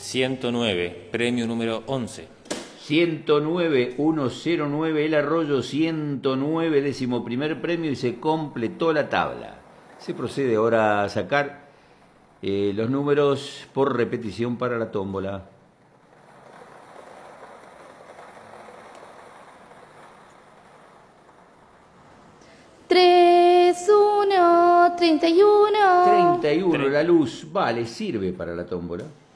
109, premio número 11. 109, 109, El Arroyo, 109, 11º premio, y se completó la tabla. Se procede ahora a sacar los números por repetición para la tómbola. Tres, 1, 31. 31, la luz, vale, sirve para la tómbola.